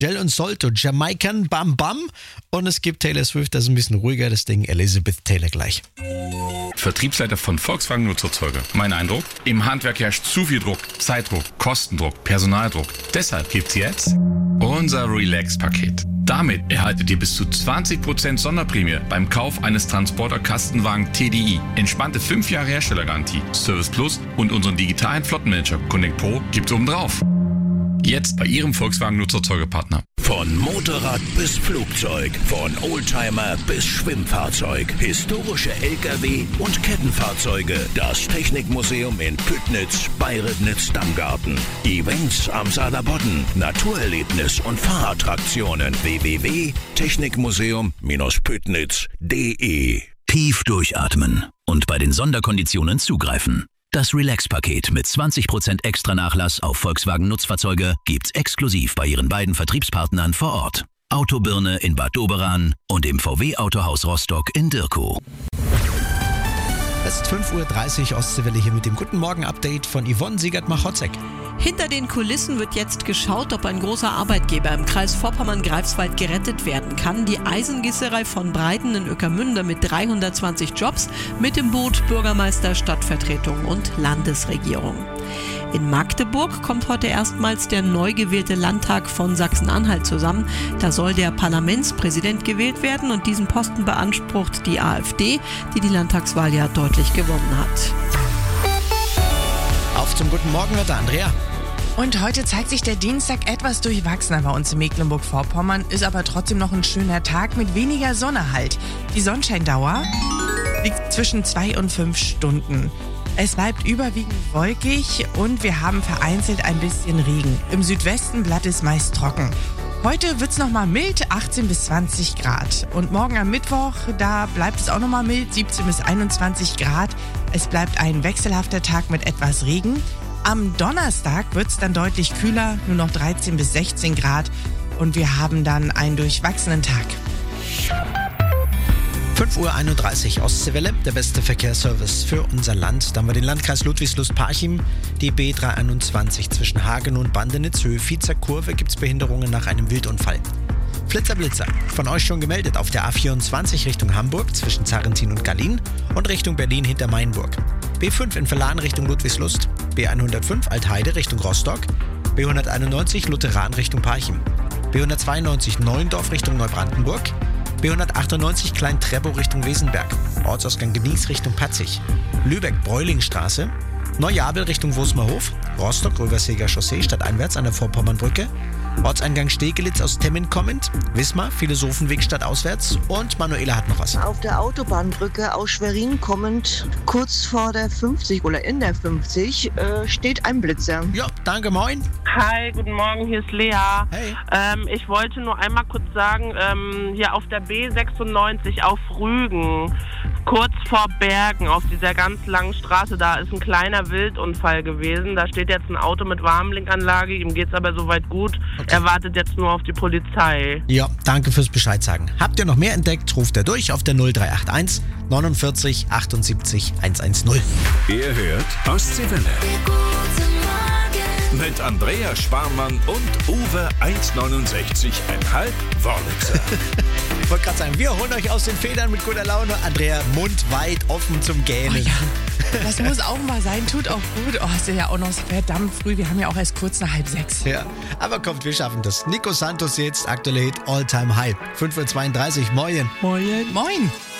Gel und Solto, Jamaican Bam Bam. Und es gibt Taylor Swift, das ist ein bisschen ruhiger, das Ding Elizabeth Taylor gleich. Vertriebsleiter von Volkswagen Nutzerzeuge. Mein Eindruck? Im Handwerk herrscht zu viel Druck, Zeitdruck, Kostendruck, Personaldruck. Deshalb gibt's jetzt unser Relax-Paket. Damit erhaltet ihr bis zu 20% Sonderprämie beim Kauf eines Transporter-Kastenwagen TDI. Entspannte 5 Jahre Herstellergarantie, Service Plus und unseren digitalen Flottenmanager Connect Pro gibt's obendrauf. Jetzt bei Ihrem Volkswagen Nutzerzeugepartner. Von Motorrad bis Flugzeug, von Oldtimer bis Schwimmfahrzeug, historische LKW und Kettenfahrzeuge. Das Technikmuseum in Püttnitz bei Ribnitz-Dammgarten. Events am Saarlandbodden, Naturerlebnis und Fahrattraktionen. www.technikmuseum-püttnitz.de. Tief durchatmen und bei den Sonderkonditionen zugreifen. Das Relax-Paket mit 20% extra Nachlass auf Volkswagen Nutzfahrzeuge gibt's exklusiv bei Ihren beiden Vertriebspartnern vor Ort. Autobirne in Bad Doberan und im VW Autohaus Rostock in Dirkow. Es ist 5.30 Uhr Ostseewelle hier mit dem Guten Morgen-Update von Yvonne Siegert-Machotzek. Hinter den Kulissen wird jetzt geschaut, ob ein großer Arbeitgeber im Kreis Vorpommern-Greifswald gerettet werden kann. Die Eisengießerei von Breiten in Ueckermünde mit 320 Jobs, mit dem Boot Bürgermeister, Stadtvertretung und Landesregierung. In Magdeburg kommt heute erstmals der neu gewählte Landtag von Sachsen-Anhalt zusammen. Da soll der Parlamentspräsident gewählt werden und diesen Posten beansprucht die AfD, die die Landtagswahl ja deutlich gewonnen hat. Auf zum Guten Morgen mit der Andrea. Und heute zeigt sich der Dienstag etwas durchwachsener bei uns in Mecklenburg-Vorpommern, ist aber trotzdem noch ein schöner Tag mit weniger Sonne halt. Die Sonnenscheindauer liegt zwischen 2 und 5 Stunden. Es bleibt überwiegend wolkig und wir haben vereinzelt ein bisschen Regen. Im Südwesten bleibt es meist trocken. Heute wird's nochmal mild, 18 bis 20 Grad. Und morgen am Mittwoch, da bleibt es auch nochmal mild, 17 bis 21 Grad. Es bleibt ein wechselhafter Tag mit etwas Regen. Am Donnerstag wird's dann deutlich kühler, nur noch 13 bis 16 Grad. Und wir haben dann einen durchwachsenen Tag. 5.31 Uhr Ostseewelle, der beste Verkehrsservice für unser Land. Dann haben wir den Landkreis Ludwigslust-Parchim, die B321 zwischen Hagen und Bandenitz-Höhe, Viezer Kurve gibt es Behinderungen nach einem Wildunfall. Flitzer-Blitzer, von euch schon gemeldet auf der A24 Richtung Hamburg zwischen Zarrentin und Gallin und Richtung Berlin hinter Mainburg. B5 in Verlan Richtung Ludwigslust, B105 Altheide Richtung Rostock, B191 Lutheran Richtung Parchim, B192 Neuendorf Richtung Neubrandenburg, B198 Klein-Treppow Richtung Wesenberg, Ortsausgang Genieß Richtung Patzig, Lübeck-Bräulingstraße, Neujabel Richtung Wosmerhof, Rostock-Röverseger Chaussee stadteinwärts an der Vorpommernbrücke, Ortseingang Stegelitz aus Temmin kommend, Wismar, Philosophenweg stadtauswärts und Manuela hat noch was. Auf der Autobahnbrücke aus Schwerin kommend, kurz vor der 50 oder in der 50, steht ein Blitzer. Ja, danke, moin. Hi, guten Morgen, hier ist Lea. Hey. Ich wollte nur einmal kurz sagen, hier auf der B96 auf Rügen, kurz vor Bergen, auf dieser ganz langen Straße, da ist ein kleiner Wildunfall gewesen. Da steht jetzt ein Auto mit Warnblinkanlage, ihm geht's aber soweit gut. Okay. Er wartet jetzt nur auf die Polizei. Ja, danke fürs Bescheid sagen. Habt ihr noch mehr entdeckt, ruft er durch auf der 0381 49 78 110. Ihr hört Ostseewelle. Mit Andrea Sparmann und Uwe 1,69,5 Wörlitzer. Ich wollte gerade sagen, wir holen euch aus den Federn mit guter Laune. Andrea, Mund weit offen zum Gähnen. Oh ja, das muss auch mal sein, tut auch gut. Oh, ist ja auch noch verdammt früh, wir haben ja auch erst kurz nach 5:30. Ja, aber kommt, wir schaffen das. Nico Santos jetzt, aktuelle Hit All Time High. 5.32 Uhr, moin. Moin. Moin.